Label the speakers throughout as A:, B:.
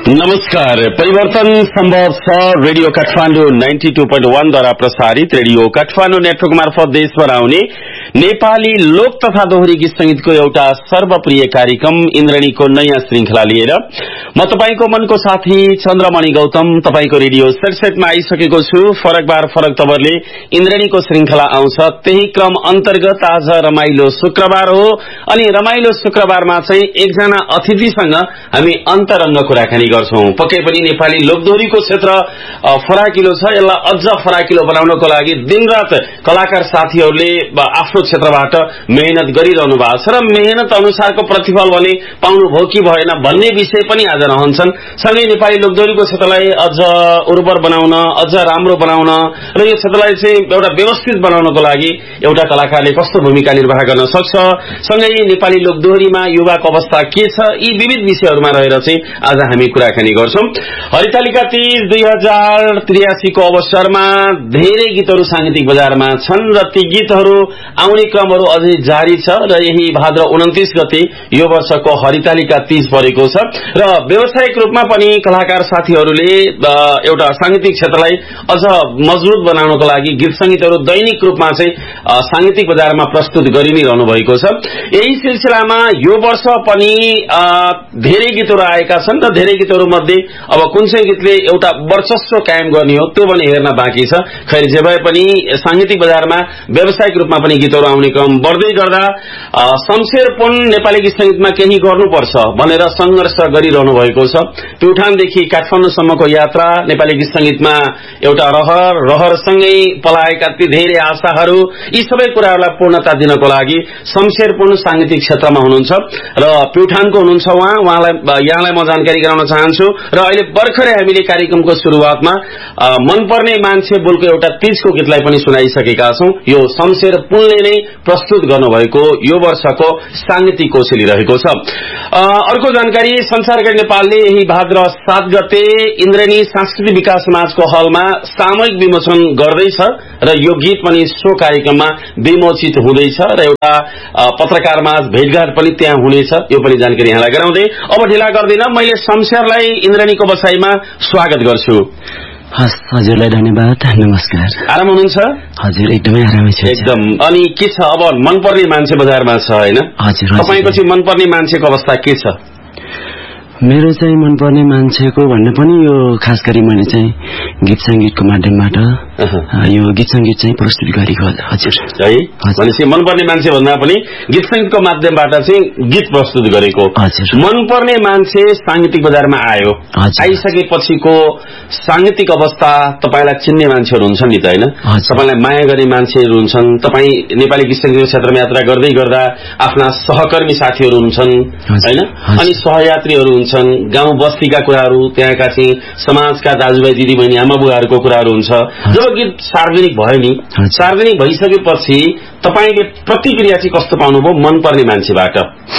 A: नमस्कार। परिवर्तन सम्भव छ रेडियो काठमाडौँ 92.1 द्वारा प्रसारित रेडियो काठमाडौँ नेटवर्क मार्फत देशभर आउने नेपाली लोक तथा दोहोरी गीत संगीतको एउटा सर्वप्रिय कार्यक्रम इन्द्रणीको नयाँ श्रृंखला लिएर म तपाईको मनको साथी चन्द्रमणि गौतम तपाईको रेडियो सेटसेटमा आइसकेको छु। फरक बार फरक तवरले इन्द्रणीको श्रृंखला आउँछ। त्यही क्रम अन्तर्गत आज रमाइलो शुक्रबार हो अनि रमाइलो शुक्रबारमा चाहिँ एकजना अतिथिसँग हामी अन्तरंग कुराकानी गर्छौं। पक्कै पनि नेपाली लोकदोहोरीको क्षेत्र फराकिलो छ। यसलाई अझ फराकिलो बनाउनको लागि दिनरात कलाकार साथीहरूले आफ्नो क्षेत्रबाट मेहनत गरिरहनु भएको छ र मेहनत अनुसारको प्रतिफल भने पाउनुभयो कि भएन भन्ने विषय पनि आज रहन्छन्। सँगै नेपाली लोकदोहोरीको क्षेत्रलाई अझ उर्वर बनाउन, अझ राम्रो बनाउन र यो क्षेत्रलाई चाहिँ एउटा व्यवस्थित बनाउनको लागि एउटा कलाकारले कस्तो भूमिका निर्वाह गर्न सक्छ, सँगै नेपाली लोकदोहोरीमा युवाको अवस्था के छ, यी विविध विषयहरूमा रहेर चाहिँ आज हामी कुराकानी गर्छौं। हरितालिका तीज 2083 को अवसरमा धेरै गीतहरू सांगीतिक बजारमा छन् र ती गीतहरू आउने क्रमहरू अझै जारी छ र यही भाद्र 29 गते यो वर्षको हरितालिका तीज परेको छ र व्यावसायिक रूपमा पनि कलाकार साथीहरूले एउटा सांगीतिक क्षेत्रलाई अझ मजबुत बनाउनको लागि गीत संगीतहरू दैनिक रूपमा चाहिँ सांगीतिक बजारमा प्रस्तुत गरि नै रहनु भएको छ। यही सिलसिलामा यो वर्ष पनि धेरै गीतहरू आएका छन् र धेरै गीतहरू मध्ये अब कुन चाहिँ गीतले एउटा वर्चस्व कायम गर्ने हो त्यो पनि हेर्न बाँकी छ। खैर जे भए पनि सांगीतिक बजारमा व्यावसायिक रूपमा पनि गीतहरू आउने क्रम बढ्दै गर्दा शमशेरपुन नेपाली गीत संगीतमा केही गर्नुपर्छ भनेर संघर्ष गरिरहनु भएको छ। प्युठानदेखि काठमाडौँसम्मको यात्रा नेपाली गीत संगीतमा एउटा रहरसँगै पलाएका ती धेरै आशाहरू, यी सबै कुराहरूलाई पूर्णता दिनको लागि शमशेरपुन सांगीतिक क्षेत्रमा हुनुहुन्छ र प्युठानको हुनुहुन्छ उहाँलाई यहाँलाई म जानकारी गराउन चाहन्छु। र अहिले भर्खरै हामीले कार्यक्रमको सुरुवातमा मनपर्ने मान्छे बोलको एउटा तीजको गीतलाई पनि सुनाइसकेका छौं। यो शमशेरपुनले नै प्रस्तुत गर्नुभएको यो वर्षको सांगीतिक कोसेली रहेको छ। अर्को जानकारी, संसारगढी नेपालले यही भाद्र 7 गते इन्द्रणी सांस्कृतिक विकास समाजको हलमा सामूहिक विमोचन गर्दैछ र यो गीत पनि सो कार्यक्रममा विमोचित हुँदैछ र एउटा पत्रकारमाझ भेटघाट पनि त्यहाँ हुनेछ। यो पनि जानकारी यहाँलाई गराउँदै अब ढिला गर्दिन मैले शमशेरलाई इन्द्रणीको बसाईमा स्वागत गर्छु।
B: हजुरलाई धन्यवाद। नमस्कार।
A: आराम हुनुहुन्छ?
B: हजुर एकदमै आरामै छु।
A: एकदम। अनि के छ अब मनपर्ने मान्छे बजारमा छ हैन?
B: हजुर।
A: तपाईको चाहिँ मनपर्ने मान्छेको अवस्था के छ?
B: मेरो चाहिँ मनपर्ने मान्छेको भन्ने पनि यो खास गरी मैले चाहिँ गीत संगीतको माध्यमबाट यो गीत संगीत चाहिँ प्रस्तुत गरेको हजुर
A: है। भनेपछि मनपर्ने मान्छे भन्दा पनि गीत संगीतको माध्यमबाट चाहिँ गीत प्रस्तुत गरेको
B: हजुर।
A: मनपर्ने मान्छे सांगीतिक बजारमा आयो, आइसकेपछिको सांगीतिक अवस्था तपाईलाई चिन्ने मान्छेहरू हुन्छन् नि त हैन? तपाईलाई माया गर्ने मान्छेहरू हुन्छन्। तपाई नेपाली गीत संगीतको क्षेत्रमा यात्रा गर्दै गर्दा आफ्ना सहकर्मी साथीहरू हुन्छन् हैन? अनि सहयात्रीहरू हुन्छन्। गाउँ बस्तीका कुराहरू, त्यहाँका चाहिँ समाजका दाजुभाइ दिदीबहिनी आमा बुवाहरूको कुराहरू हुन्छ। जब गीत सार्वजनिक भयो नि, सार्वजनिक भइसकेपछि तपाईले प्रतिक्रिया चाहिँ कस्तो पाउनुभयो मनपर्ने मान्छेबाट?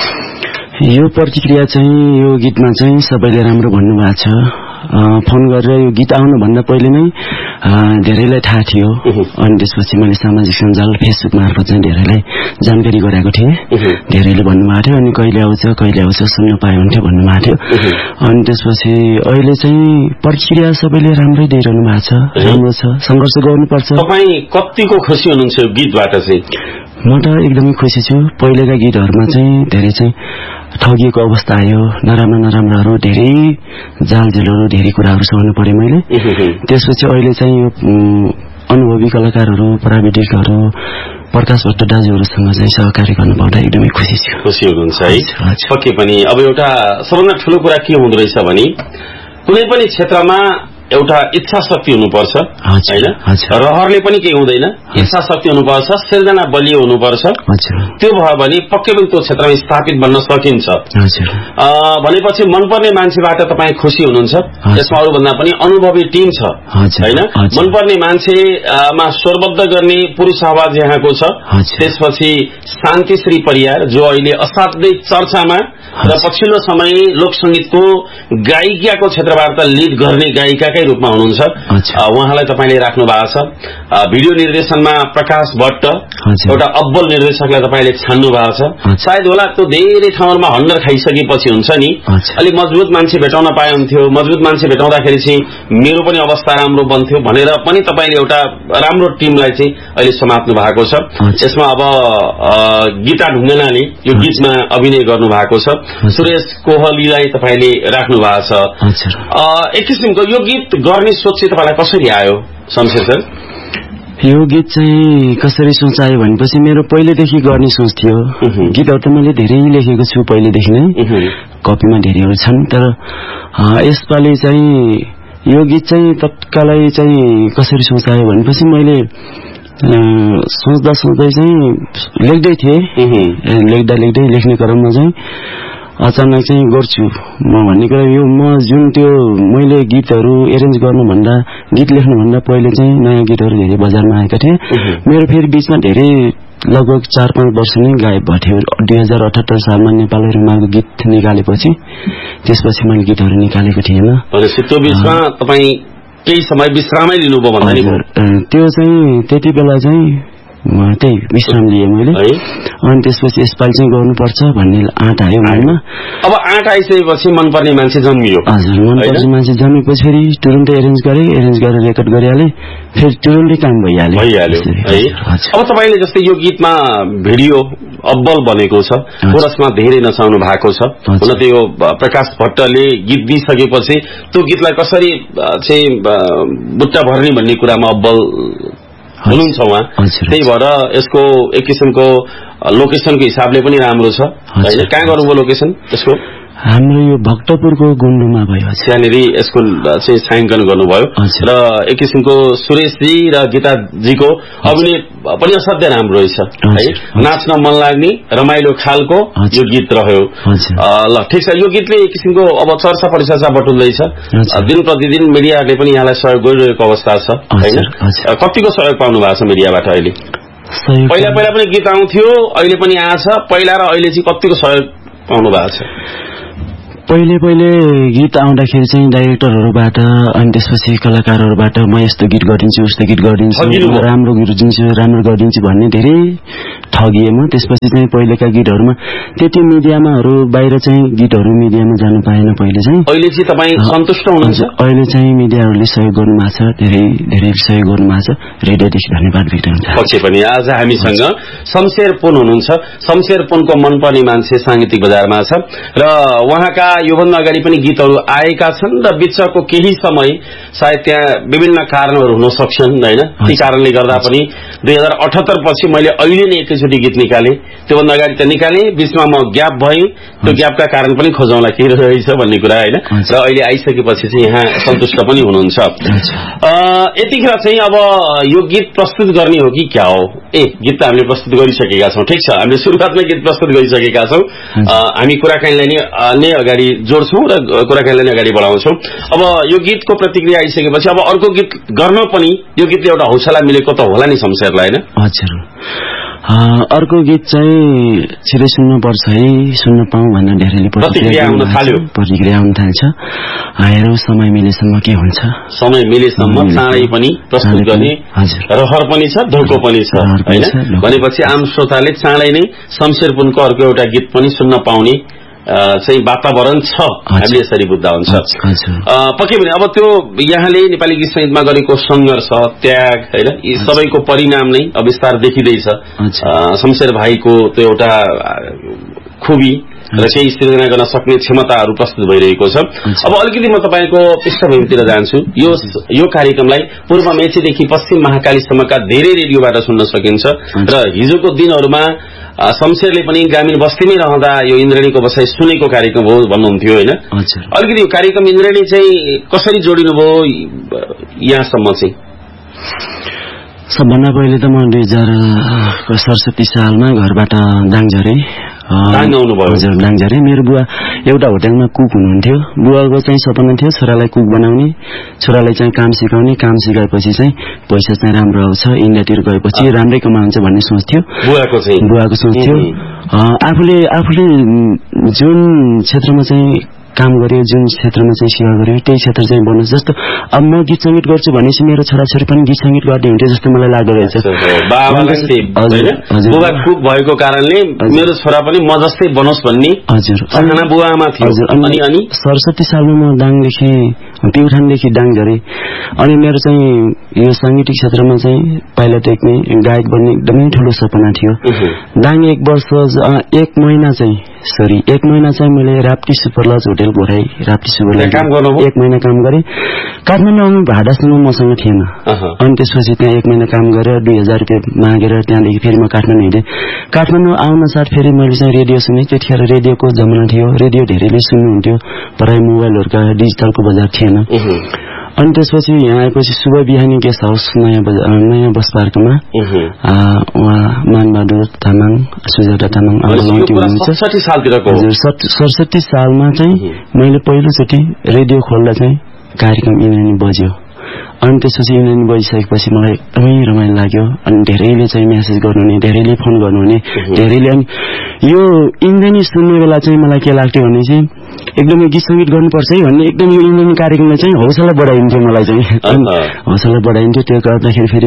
B: यो प्रतिक्रिया चाहिँ यो गीतमा चाहिँ सबैले राम्रो भन्नुभएको छ। फोन गरेर यो गीत आउनु भन्दा पहिले नै धेरैलाई थाहा थियो। अनि त्यसपछि मैले सामाजिक सञ्जाल फेसबुक मार्फत चाहिँ धेरैलाई जानकारी गराएको थिएँ। धेरैले भन्नुभएको थियो अनि कहिले आउँछ सुन्न पाए हुन्थ्यो भन्नुभएको थियो। अनि त्यसपछि अहिले चाहिँ प्रतिक्रिया सबैले राम्रै दिइरहनु भएको छ। राम्रो छ, सङ्घर्ष गर्नुपर्छ।
A: तपाई कतिको खुसी हुनुहुन्छ यो गीतबाट चाहिँ?
B: म त एकदमै खुसी छु। पहिलेका गीतहरूमा चाहिँ धेरै चाहिँ ठगिएको अवस्था आयो, नराम्राहरू धेरै जालजेलहरू धेरै कुराहरू सहनु पर्यो मैले। त्यसपछि अहिले चाहिँ यो अनुभवी कलाकारहरू, प्राविधिकहरू, प्रकाश भट्ट दाजुहरूसँग चाहिँ सहकारी गर्नु पाउँदा एकदमै खुसी छु।
A: खुसी हुनुहुन्छ है? पक्कै पनि। अब एउटा सबभन्दा ठूलो कुरा के हुँदो रहेछ भने कुनै पनि क्षेत्रमा एउटा इच्छा शक्ति हुनुपर्छ हैन? रहरले पनि केही हुँदैन, इच्छा शक्ति हुनुपर्छ, सृजना बलियो हुनुपर्छ। त्यो भयो भने पक्कै पनि त्यो क्षेत्रमा स्थापित बन्न सकिन्छ। भनेपछि मनपर्ने मान्छेबाट तपाईँ खुसी हुनुहुन्छ। यसमा अरूभन्दा पनि अनुभवी टिम छ हैन? मनपर्ने मान्छेमा स्वरबद्ध गर्ने पुरुष आवाज यहाँको छ। त्यसपछि शान्तिश्री परियार जो अहिले असाध्यै चर्चामा र पछिल्लो समय लोक संगीतको गायिकाको क्षेत्रबाट लिड गर्ने गायिकाकै निर्देशकै रूपमा हुनुहुन्छ उहाँलाई तपाईले राख्नु भएको छ भिडियो निर्देशनमा प्रकाश भट्ट एउटा अब्बल निर्देशकलाई तपाईले छान्नु भएको छ सायद होला त्यो धेरै ठाउँमा हन्डर खाइसकेपछि हुन्छ नि अलि मजबुत मान्छे भेटाउन पाए हुन्थ्यो मजबुत मान्छे भेटाउँदाखेरि चाहिँ मेरो पनि अवस्था राम्रो बन्थ्यो भनेर पनि तपाईले एउटा राम्रो टिमलाई चाहिँ अहिले समात्नु भएको छ यसमा अब गीता ढुङ्गेलाले यो गीतमा अभिनय गर्नु भएको छ सुरेश कोहलीलाई तपाईले राख्नु भएको छ एक किसिमको यो गीत गर्ने सोच चाहिँ तपाईलाई कसरी आयो शमशेर सर
B: यो गीत चाहिँ कसरी सोच आयो भनेपछि मेरो पहिलेदेखि गर्ने सोच थियो गीतहरू त मैले धेरै लेखेको छु पहिलेदेखि नै कपीमा धेरैहरू छन् तर यसपालि चाहिँ यो गीत चाहिँ तत्कालै चाहिँ कसरी सोच आयो भनेपछि मैले सोच्दा चाहिँ लेख्दै थिएँ लेख्दै लेख्ने क्रममा चाहिँ अचानक चाहिँ गर्छु म भन्ने कुरा यो म जुन त्यो मैले गीतहरू एरेन्ज गर्नुभन्दा गीत लेख्नुभन्दा पहिले चाहिँ नयाँ गीतहरू धेरै बजारमा आएका थिए मेरो फेरि बीचमा धेरै लगभग 4-5 वर्ष नै गायब भयो 2078 सालमा नेपालहरुमाको गीत निकालेपछि त्यसपछि मैले गीतहरू निकालेको थिएन
A: भनेपछि त्यो बीचमा तपाई केही समय विश्रामै लिनुभयो भन्दा नि
B: त्यो चाहिँ त्यति बेला चाहिँ त्यही विश्राम लिए मैले अनि त्यसपछि यसपालि चाहिँ गर्नुपर्छ भन्ने आँट आयो मनमा
A: अब आँट आइसकेपछि मनपर्ने मान्छे जन्मियो
B: हजुर मनपर्ने मान्छे जन्मेपछि फेरि तुरुन्तै एरेन्ज गरेर रेकर्ड गरिहाले फेरि तुरुन्तै काम भइहाल्यो
A: है अब तपाईले जस्तै यो गीतमा भिडियो अब्बल बनेको छ कोरसमा धेरै नचाउनु भएको छ हुन त यो प्रकाश भट्टले गीत दिइसकेपछि त्यो गीतलाई कसरी चाहिँ बुट्टा भर्ने भन्ने कुरामा अब्बल हुनुहुन्छ उहाँ त्यही भएर यसको एक किसिमको लोकेसनको हिसाबले पनि राम्रो छ हैन कहाँ गर्नुभयो लोकेसन यसको
B: हाम्रो यो भक्तपुरको गुण्डुमा भयो
A: त्यहाँनिर यसको चाहिँ छायाङ्कन गर्नुभयो र एक किसिमको सुरेशजी र गीताजीको अभिनय पनि असाध्यै राम्रो रहेछ है नाच्न मन लाग्ने रमाइलो खालको यो गीत रह्यो ल ठीक छ यो गीतले एक किसिमको अब चर्चा परिचर्चा बटुल्दैछ दिन प्रतिदिन मिडियाले पनि यहाँलाई सहयोग गरिरहेको अवस्था छ हैन कतिको सहयोग पाउनु भएको छ मिडियाबाट अहिले पहिला पनि गीत आउँथ्यो अहिले पनि आछ पहिला र अहिले चाहिँ कतिको सहयोग पाउनु भएको छ
B: पहिले गीत आउँदाखेरि चाहिँ डाइरेक्टरहरुबाट अनि त्यसपछि कलाकारहरुबाट म यस्तो गीत गरिदिन्छु उस्तो गीत गरिदिन्छु राम्रो गरिदिन्छु भन्ने धेरै ठगिए म त्यसपछि चाहिँ पहिलेका गीतहरुमा त्यति मिडियामाहरु बाहिर चाहिँ गीतहरु मिडियामा जानु पाएन पहिले चाहिँ
A: अहिले चाहिँ तपाई सन्तुष्ट हुनुहुन्छ
B: अहिले चाहिँ मिडियाहरुले सहयोग गर्नुभएको छ धेरै सहयोग गर्नुभएको छ हृदयदेखि धन्यवाद व्यक्त हुन्छ
A: पक्कै पनि आज हामीसँग शमशेर पुन हुनुहुन्छ शमशेर पुनको मनपर्ने मान्छे सांगीतिक बजारमा छ र उहाँका योभन्दा अगाडि पनि गीतहरू आएका छन् र बिचको केही समय सायद त्यहाँ विभिन्न कारणहरू हुन सक्छन् हैन ती कारणले गर्दा पनि 2078 पछि मैले अहिले नै एकैचोटी गीत निकाले त्योभन्दा अगाडि त निकाले बीचमा म ग्याप भएँ त्यो ग्यापका कारण पनि खोजौँला के रहेछ भन्ने कुरा हैन र अहिले आइसकेपछि चाहिँ यहाँ सन्तुष्ट पनि हुनुहुन्छ यतिखेर चाहिँ अब यो गीत प्रस्तुत गर्ने हो कि क्या हो गीत त हामीले प्रस्तुत गरिसकेका छौं ठीक छ हामीले सुरुवातमै गीत प्रस्तुत गरिसकेका छौं हामी कुराकानीलाई नै अगाडि जोड्छौं र कुराकानीलाई नै अगाडि बढाउँछौं अब यो गीतको प्रतिक्रिया आइसकेपछि अब अर्को गीत गर्न पनि यो गीतले एउटा हौसला मिलेको त होला नि शमशेरलाई हैन
B: हजुर अर्को गीत चाहिँ छिटै सुन्न पर्छ है सुन्न पाऊँ भनेर धेरैले
A: प्रतिक्रिया आउन
B: थाल्छ हेरौँ समय मिलेसम्म के हुन्छ
A: समय मिलेसम्म चाँडै पनि प्रस्तुत गर्ने रहर पनि छ धोको पनि छ हैन भनेपछि आम श्रोताले चाँडै नै शमशेर पुनको अर्को एउटा गीत पनि सुन्न पाउने चाहिँ वातावरण छ हामीले यसरी बुझ्दा हुन्छ पक्कै पनि अब त्यो यहाँले नेपाली गीत संगीतमा गरेको संघर्ष त्याग हैन यी सबैको परिणाम नै अब विस्तार देखिदैछ शमशेर भाइको त्यो एउटा खुबी र केही सृजना गर्न सक्ने क्षमताहरू प्रस्तुत भइरहेको छ अब अलिकति म तपाईको पृष्ठभूमितिर जान्छु यो कार्यक्रमलाई पूर्व मेचीदेखि पश्चिम महाकालीसम्मका धेरै रेडियोबाट सुन्न सकिन्छ र हिजोको दिनहरुमा शमशेरले पनि ग्रामीण बस्तीमै रहँदा यो इन्द्रेणीको बसाइ सुनेको कार्यक्रम हो भन्नुहुन्थ्यो हैन अलिकति यो कार्यक्रम इन्द्रेणी चाहिँ कसरी जोडिनुभयो यहाँसम्म चाहिँ
B: सबभन्दा पहिले त म 2067 सालमा घरबाट दाङ झरे मेरो बुवा एउटा होटलमा कुक हुनुहुन्थ्यो बुवाको चाहिँ सपना थियो छोरालाई कुक बनाउने छोरालाई चाहिँ काम सिकाउने काम सिकाएपछि चाहिँ पैसा चाहिँ राम्रो आउँछ इन्डियातिर गएपछि राम्रै कमाउँछ भन्ने सोच थियो बुवाको सोच थियो आफूले जुन क्षेत्रमा चाहिँ काम गर्यो, जुन क्षेत्रमा चाहिँ सेवा गर्यो त्यही क्षेत्र चाहिँ बनोस्। जस्तो अब म गीत संगीत गर्छु भनेपछि मेरो छोराछोरी पनि गीत संगीत गर्ने हुन्थ्यो जस्तो मलाई लाग्दो रहेछ।
A: बुबा कुक भएको कारणले मेरो छोरा पनि म जस्तै बनोस् भन्ने
B: हजुर
A: चाहना बुवामा थियो। अनि
B: 67 सालमा म दाङदेखि प्युठानदेखि दाङ झरे। अनि मेरो चाहिँ यो सांगीतिक क्षेत्रमा चाहिँ पहिला टेक्ने गायक बन्ने एकदमै ठूलो सपना थियो। दाङ 1 महिना चाहिँ मैले राप्ती सुपरलज होटल घोराई राप्ती सुपरलज 1 महिना काम गरेँ। काठमाडौँ आउनु भाडासँग मसँग थिएन। अनि त्यसपछि त्यहाँ 1 महिना काम गरेर 2000 रुपियाँ मागेर त्यहाँदेखि फेरि म काठमाडौँ हिँडेँ। काठमाडौँ आउन साथ फेरि मैले चाहिँ रेडियो सुनेँ। त्यतिखेर रेडियोको जमाना थियो, रेडियो धेरैले सुन्नुहुन्थ्यो, प्राय मोबाइलहरूका डिजिटलको बजार थिएन। अनि त्यसपछि यहाँ आएपछि शुभ बिहानी गेस्ट हाउस नयाँ बस पार्कमा उहाँ मानबहादुर तामाङ, सुजाता तामाङ हुनुहुन्छ। 67 सालमा चाहिँ मैले पहिलोचोटि रेडियो खोल्दा चाहिँ कार्यक्रम इन्द्रेणी बज्यो। अनि त्यसपछि इन्द्रेणी बजिसकेपछि मलाई एकदमै रमाइलो लाग्यो। अनि धेरैले चाहिँ मेसेज गर्नुहुने, धेरैले फोन गर्नुहुने, धेरैले। अनि यो इन्द्रेणी सुन्ने बेला चाहिँ मलाई के लाग्थ्यो भने चाहिँ एकदमै गीत संगीत गर्नुपर्छ है भन्ने एकदम यो इन्द्रेणी कार्यक्रमले चाहिँ हौसला बढाइन्थ्यो मलाई चाहिँ। हौसला बढाइन्थ्यो। त्यो गर्दाखेरि फेरि